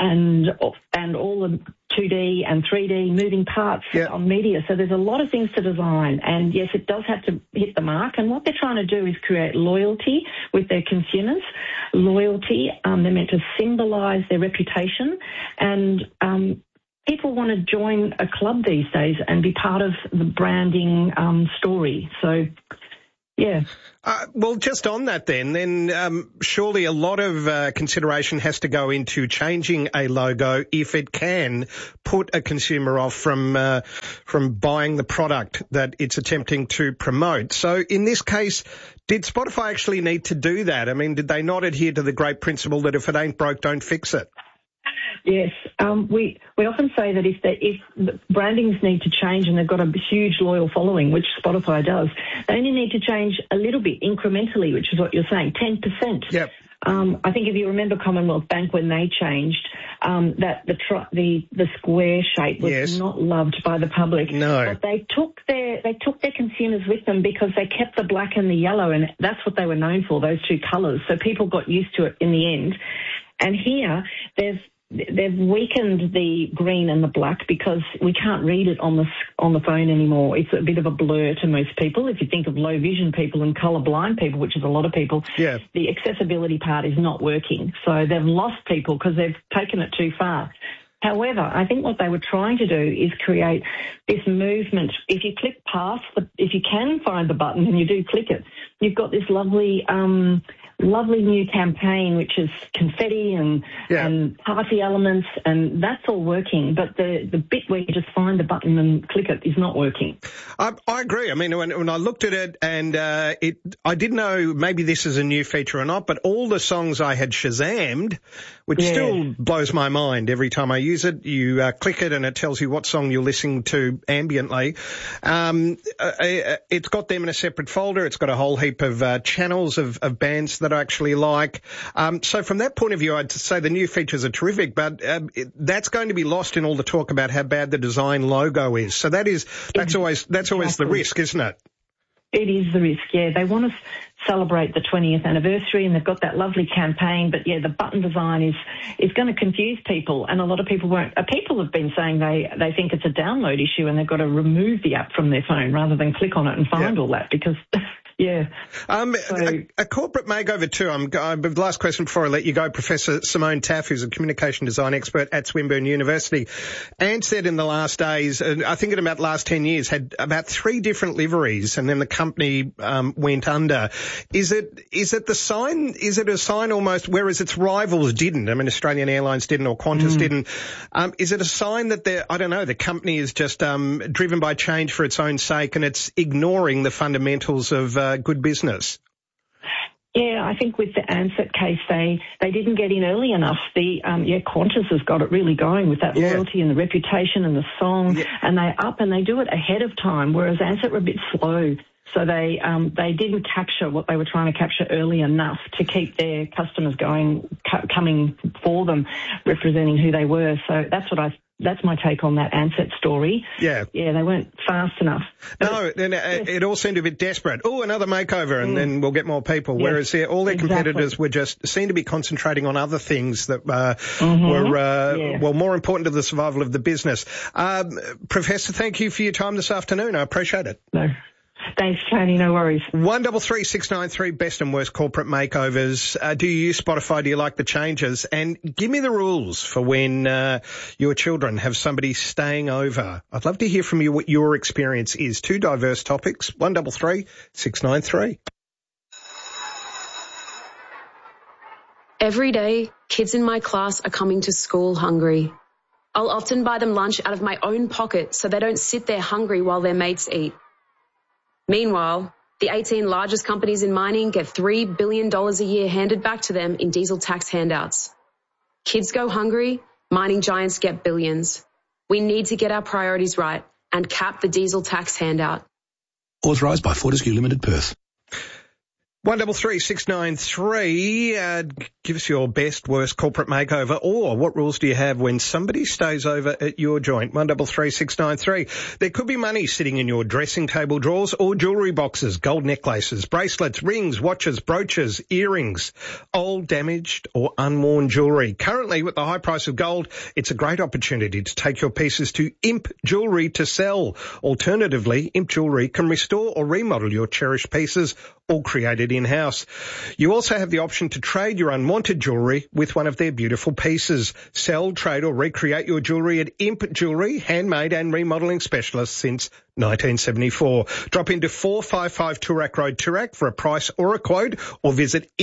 all the 2D and 3D moving parts on media. So there's a lot of things to design. And yes, it does have to hit the mark. And what they're trying to do is create loyalty with their consumers. Loyalty, they're meant to symbolise their reputation. And people want to join a club these days and be part of the branding story. So, yeah. Well, just on that then surely a lot of consideration has to go into changing a logo if it can put a consumer off from buying the product that it's attempting to promote. So in this case, did Spotify actually need to do that? I mean, did they not adhere to the great principle that if it ain't broke, don't fix it? Yes, we often say that if the brandings need to change and they've got a huge loyal following, which Spotify does, they only need to change a little bit incrementally, which is what you're saying, 10%. Yep. I think if you remember Commonwealth Bank when they changed, that the square shape was not loved by the public. No. But they took their consumers with them because they kept the black and the yellow, and that's what they were known for, those two colours. So people got used to it in the end. And here they've weakened the green and the black because we can't read it on the phone anymore. It's a bit of a blur to most people. If you think of low vision people and colourblind people, which is a lot of people, the accessibility part is not working. So they've lost people because they've taken it too far. However, I think what they were trying to do is create this movement. If you click past, if you can find the button and you do click it, you've got this lovely new campaign, which is confetti and party elements, and that's all working. But the bit where you just find the button and click it is not working. I agree. I mean, when I looked at it and I didn't know maybe this is a new feature or not, but all the songs I had Shazammed, which still blows my mind every time I use it. You click it and it tells you what song you're listening to ambiently. It's got them in a separate folder. It's got a whole heap of channels of bands that I actually like. So from that point of view, I'd say the new features are terrific, but that's going to be lost in all the talk about how bad the design logo is. So that's always the risk, isn't it? It is the risk, yeah. They want to celebrate the 20th anniversary and they've got that lovely campaign, but yeah, the button design is going to confuse people, and a lot of people people have been saying they think it's a download issue and they've got to remove the app from their phone rather than click on it and find all that because... Yeah. A corporate makeover too. The last question before I let you go, Professor Simone Taff, who's a communication design expert at Swinburne University, Ansett in the last days, I think in about the last 10 years, had about 3 different liveries, and then the company went under. Is it the sign? Is it a sign almost, whereas its rivals didn't? I mean, Australian Airlines didn't, or Qantas didn't. Is it a sign that the company is just driven by change for its own sake, and it's ignoring the fundamentals of good business? Yeah, I think with the Ansett case, they didn't get in early enough. Qantas has got it really going with that loyalty and the reputation and the song, and they do it ahead of time, whereas Ansett were a bit slow. So they didn't capture what they were trying to capture early enough to keep their customers coming for them, representing who they were. So that's my take on that Ansett story. Yeah, they weren't fast enough. No, it all seemed a bit desperate. Oh, another makeover, and then we'll get more people. Yes, whereas all their competitors seemed to be concentrating on other things that were more important to the survival of the business. Professor, thank you for your time this afternoon. I appreciate it. No. Thanks, Tony. No worries. 133693, best and worst corporate makeovers. Do you use Spotify? Do you like the changes? And give me the rules for when your children have somebody staying over. I'd love to hear from you what your experience is. 2 diverse topics. 133693. Every day, kids in my class are coming to school hungry. I'll often buy them lunch out of my own pocket so they don't sit there hungry while their mates eat. Meanwhile, the 18 largest companies in mining get $3 billion a year handed back to them in diesel tax handouts. Kids go hungry, mining giants get billions. We need to get our priorities right and cap the diesel tax handout. Authorised by Fortescue Limited, Perth. 133 693. Give us your best, worst corporate makeover, or what rules do you have when somebody stays over at your joint? 133 693. There could be money sitting in your dressing table drawers or jewellery boxes, gold necklaces, bracelets, rings, watches, brooches, earrings, old, damaged or unworn jewellery. Currently, with the high price of gold, it's a great opportunity to take your pieces to Imp Jewellery to sell. Alternatively, Imp Jewellery can restore or remodel your cherished pieces, all created in-house. You also have the option to trade your unwanted jewellery with one of their beautiful pieces. Sell, trade or recreate your jewellery at Imp Jewellery, handmade and remodelling specialists since 1974. Drop into 455 Toorak Road, Toorak for a price or a quote, or visit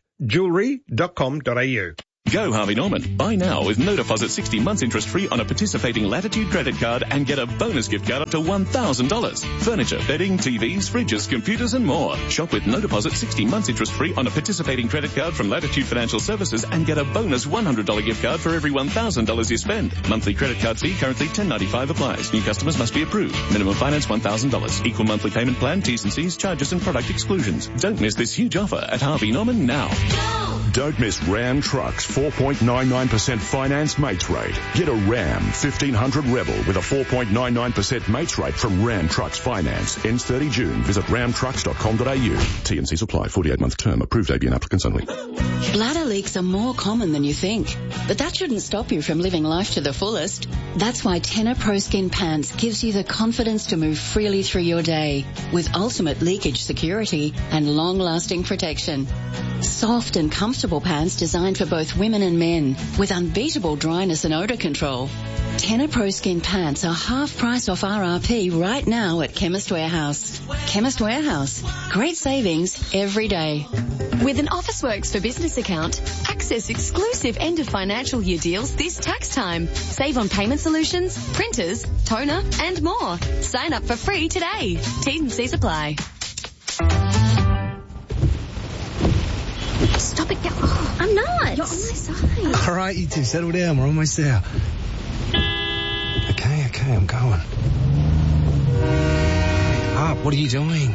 impjewellery.com.au. Go Harvey Norman. Buy now with no deposit 60 months interest free on a participating Latitude credit card and get a bonus gift card up to $1,000. Furniture, bedding, TVs, fridges, computers and more. Shop with no deposit 60 months interest free on a participating credit card from Latitude Financial Services and get a bonus $100 gift card for every $1,000 you spend. Monthly credit card fee currently $10.95 applies. New customers must be approved. Minimum finance $1,000. Equal monthly payment plan, T's and C's, charges and product exclusions. Don't miss this huge offer at Harvey Norman now. Don't miss Ram Trucks 4.99% finance mates rate. Get a Ram 1500 Rebel with a 4.99% mates rate from Ram Trucks Finance. Ends 30 June. Visit ramtrucks.com.au. T&Cs apply. 48-month term. Approved ABN applicants only. Bladder leaks are more common than you think, but that shouldn't stop you from living life to the fullest. That's why Tenor Pro Skin Pants gives you the confidence to move freely through your day with ultimate leakage security and long-lasting protection. Soft and comfortable pants designed for both women and men with unbeatable dryness and odour control. Tenor Pro Skin Pants are half price off RRP right now at Chemist Warehouse. Chemist Warehouse. Great savings every day. With an Officeworks for Business account, access exclusive end of financial year deals this tax time. Save on payment solutions, printers, toner and more. Sign up for free today. T's and C's apply. Stop it. Oh, I'm not. You're on my side. All right, you two, settle down. We're almost there. Okay, I'm going. Up, what are you doing?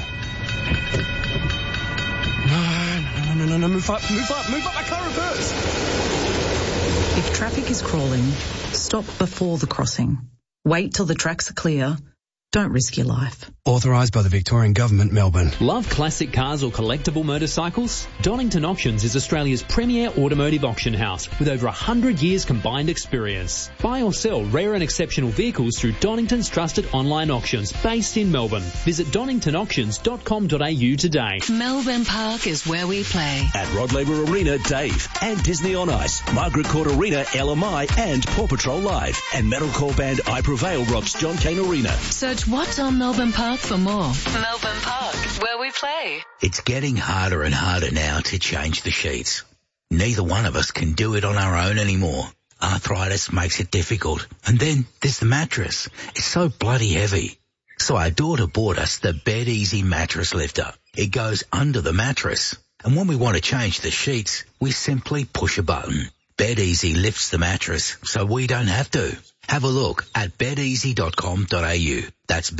No, move up, I can't reverse. If traffic is crawling, stop before the crossing. Wait till the tracks are clear. Don't risk your life. Authorised by the Victorian Government, Melbourne. Love classic cars or collectible motorcycles? Donington Auctions is Australia's premier automotive auction house with over 100 years combined experience. Buy or sell rare and exceptional vehicles through Donington's trusted online auctions based in Melbourne. Visit doningtonauctions.com.au today. Melbourne Park is where we play. At Rod Laver Arena, Dave. And Disney on Ice, Margaret Court Arena, LMI and Paw Patrol Live. And metalcore band I Prevail rocks John Cain Arena. Search What's on Melbourne Park for more. Melbourne Park, where we play. It's getting harder and harder now to change the sheets. Neither one of us can do it on our own anymore. Arthritis makes it difficult. And then there's the mattress. It's so bloody heavy. So our daughter bought us the Bed Easy mattress lifter. It goes under the mattress. And when we want to change the sheets, we simply push a button. Bed Easy lifts the mattress so we don't have to. Have a look at bedeasy.com.au. That's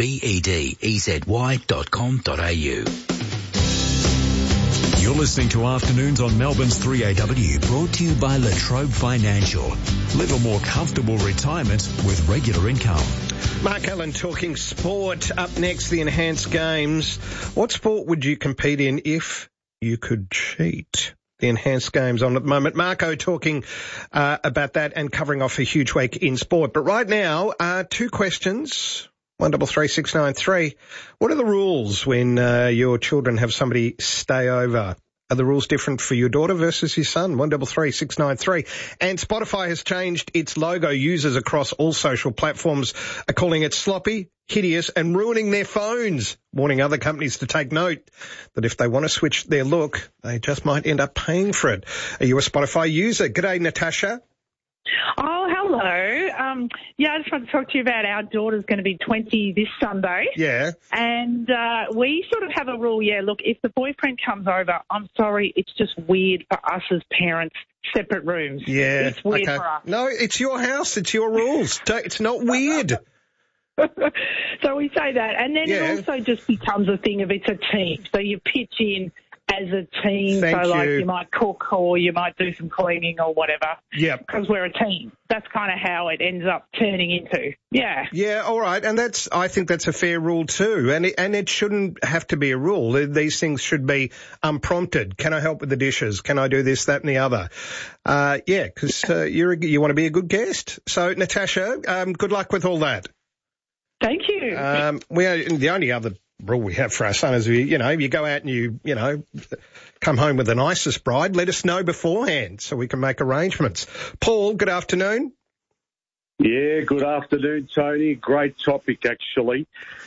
bedeasy.com.au. You're listening to Afternoons on Melbourne's 3AW, brought to you by Latrobe Financial. Live a more comfortable retirement with regular income. Mark Allen talking sport. Up next, the Enhanced Games. What sport would you compete in if you could cheat? The Enhanced Games on at the moment. Marco talking about that and covering off a huge week in sport. But right now, two questions. 133 693. What are the rules when your children have somebody stay over? Are the rules different for your daughter versus your son? 133 693. And Spotify has changed its logo. Users across all social platforms are calling it sloppy, hideous and ruining their phones, warning other companies to take note that if they want to switch their look, they just might end up paying for it. Are you a Spotify user? G'day, Natasha. Oh, hello. I just want to talk to you about our daughter's going to be 20 this Sunday. Yeah. And we sort of have a rule, look, if the boyfriend comes over, I'm sorry, it's just weird for us as parents, separate rooms. Yeah. It's weird for us. No, it's your house. It's your rules. It's not weird. So we say that. And then it also just becomes a thing of it's a team. So you pitch in as a team. Thank so, like, you. you might cook or you might do some cleaning or whatever. Yeah. Because we're a team. That's kind of how it ends up turning into. Yeah. Yeah, all right. And I think that's a fair rule too. And it shouldn't have to be a rule. These things should be unprompted. Can I help with the dishes? Can I do this, that and the other? Yeah, because you want to be a good guest. So, Natasha, good luck with all that. Thank you. The only other rule we have for our son is, you go out and you come home with the nicest bride. Let us know beforehand so we can make arrangements. Paul, good afternoon. Yeah, good afternoon, Tony. Great topic, actually.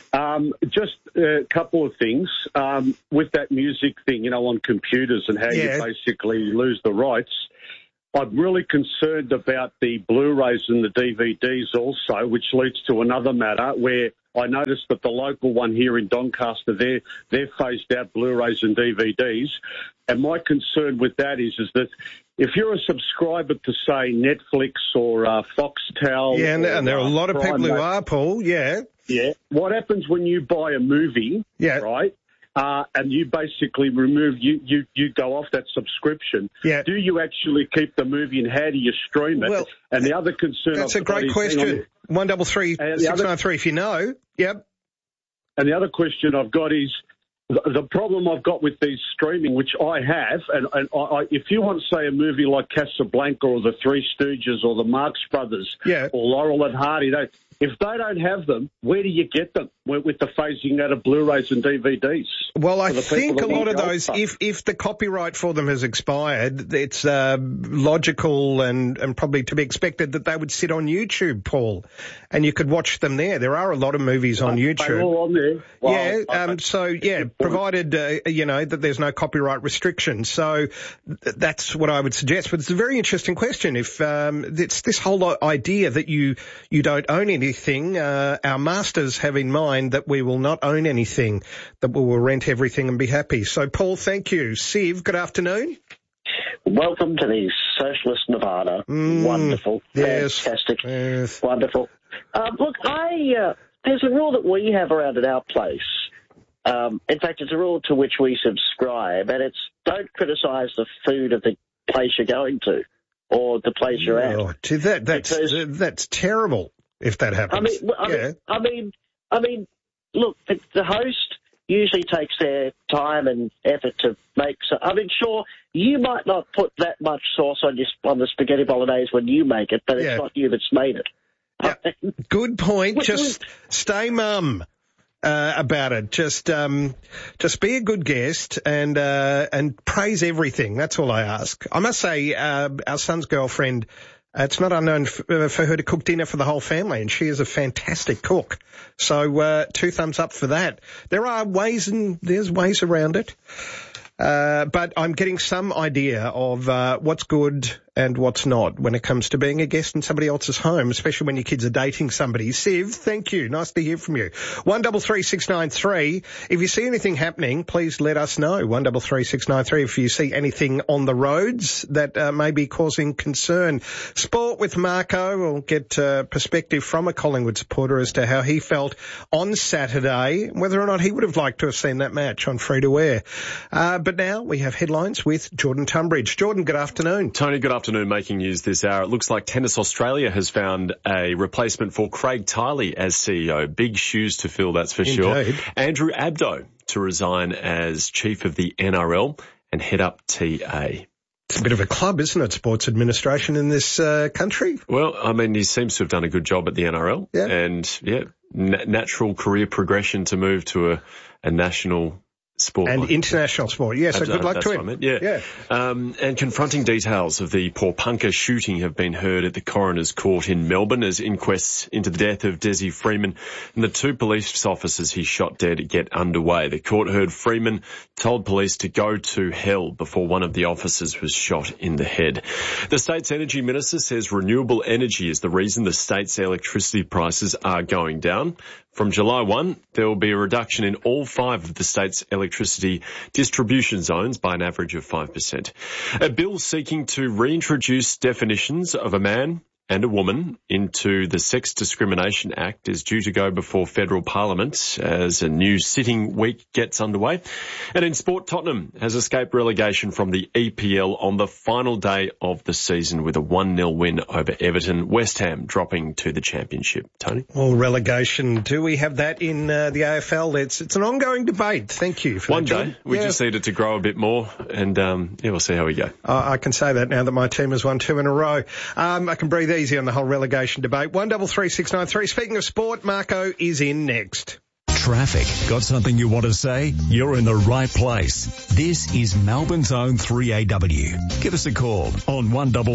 Just a couple of things. With that music thing, on computers and how you basically lose the rights, I'm really concerned about the Blu-rays and the DVDs also, which leads to another matter where I noticed that the local one here in Doncaster, they've phased out Blu-rays and DVDs. And my concern with that is that if you're a subscriber to, say, Netflix or Foxtel... Yeah, and there are a lot of people who are, Paul, yeah. Yeah. What happens when you buy a movie, right, and you basically you go off that subscription? Yeah. Do you actually keep the movie and how do you stream it? Well, and the other concern... That's a great question. 133-693 if you know. Yep. And the other question I've got is, the problem I've got with these streaming, which I have, and I, if you want, say, a movie like Casablanca or The Three Stooges or The Marx Brothers or Laurel and Hardy, if they don't have them, where do you get them with the phasing out of Blu-rays and DVDs? Well, I think a lot of those, if the copyright for them has expired, it's logical and probably to be expected that they would sit on YouTube, Paul, and you could watch them there. There are a lot of movies on YouTube. They're all on there. Well, provided, that there's no copyright restrictions. So that's what I would suggest. But it's a very interesting question. If it's this whole idea that you don't own anything, our masters have in mind that we will not own anything, that we will rent everything and be happy. So, Paul, thank you. Siv, good afternoon. Welcome to the socialist Nevada. Wonderful. Yes. Fantastic. Yes. Wonderful. Look, there's a rule that we have around at our place. In fact, it's a rule to which we subscribe, and it's don't criticise the food of the place you're going to or the place you're at. Oh, gee, that's terrible if that happens. I mean, look, the host usually takes their time and effort to make. Sure, you might not put that much sauce on the spaghetti bolognese when you make it, but it's not you that's made it. Yeah. Good point. Just stay mum about it. Just be a good guest and praise everything. That's all I ask. I must say, our son's girlfriend, it's not unknown for her to cook dinner for the whole family, and she is a fantastic cook. So 2 thumbs up for that. There's ways around it. But I'm getting some idea of what's good and what's not when it comes to being a guest in somebody else's home, especially when your kids are dating somebody. Siv, thank you. Nice to hear from you. 133-693. If you see anything happening, please let us know. 133-693 if you see anything on the roads that may be causing concern. Sport with Marco. We'll get perspective from a Collingwood supporter as to how he felt on Saturday, whether or not he would have liked to have seen that match on free-to-air. But now we have headlines with Jordan Tunbridge. Jordan, good afternoon. Tony, good afternoon. Making news this hour. It looks like Tennis Australia has found a replacement for Craig Tiley as CEO. Big shoes to fill, that's for sure. Andrew Abdo to resign as chief of the NRL and head up TA. It's a bit of a club, isn't it, sports administration in this country? Well, I mean, he seems to have done a good job at the NRL. Yeah. And, natural career progression to move to a national sport. And international sport, yes. So good luck to him. Yeah. And confronting details of the Pawnpukka shooting have been heard at the Coroner's Court in Melbourne as inquests into the death of Desi Freeman and the 2 police officers he shot dead get underway. The court heard Freeman told police to go to hell before one of the officers was shot in the head. The state's energy minister says renewable energy is the reason the state's electricity prices are going down. From July 1, there will be a reduction in all 5 of the state's electricity distribution zones by an average of 5%. A bill seeking to reintroduce definitions of a man and a woman into the Sex Discrimination Act is due to go before federal parliament as a new sitting week gets underway. And in sport, Tottenham has escaped relegation from the EPL on the final day of the season with a 1-0 win over Everton. West Ham dropping to the Championship. Tony? Well, relegation, do we have that in the AFL? It's an ongoing debate. Thank you for one that, day. John. We just need it to grow a bit more, and we'll see how we go. I can say that now that my team has won 2 in a row. I can breathe easy on the whole relegation debate. 133693. Speaking of sport, Marco is in next. Traffic. Got something you want to say? You're in the right place. This is Melbourne's own 3AW. Give us a call on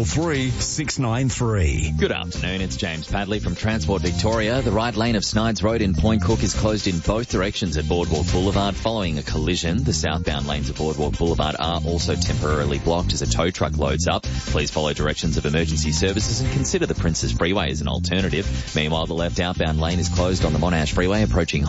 133693. Good afternoon, it's James Padley from Transport Victoria. The right lane of Snides Road in Point Cook is closed in both directions at Boardwalk Boulevard following a collision. The southbound lanes of Boardwalk Boulevard are also temporarily blocked as a tow truck loads up. Please follow directions of emergency services and consider the Princes Freeway as an alternative. Meanwhile, the left outbound lane is closed on the Monash Freeway approaching